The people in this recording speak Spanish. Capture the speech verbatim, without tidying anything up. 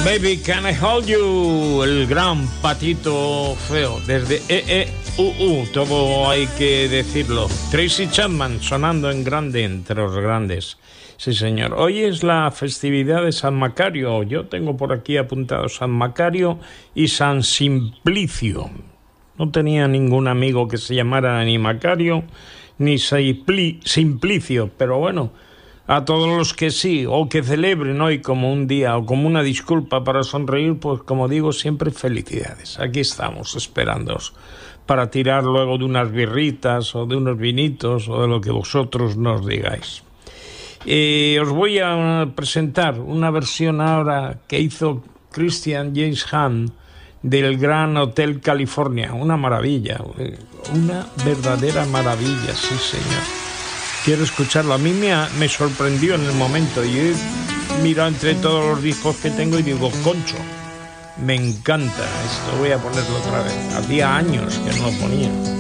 Baby, Can I Hold You? El gran Patito Feo, desde E E U U, todo hay que decirlo. Tracy Chapman sonando en grande entre los grandes. Sí, señor. Hoy es la festividad de San Macario. Yo tengo por aquí apuntado San Macario y San Simplicio. No tenía ningún amigo que se llamara ni Macario ni Simplicio, pero bueno, a todos los que sí, o que celebren hoy como un día o como una disculpa para sonreír, pues como digo, siempre felicidades. Aquí estamos esperándoos para tirar luego de unas birritas o de unos vinitos o de lo que vosotros nos digáis. Eh, os voy a presentar una versión ahora que hizo Christian James Hunt del Gran Hotel California. Una maravilla, una verdadera maravilla, sí señor. Quiero escucharlo. A mí me, ha, me sorprendió en el momento. Yo he mirado entre todos los discos que tengo y digo, concho, me encanta esto, voy a ponerlo otra vez. Hacía años que no lo ponía.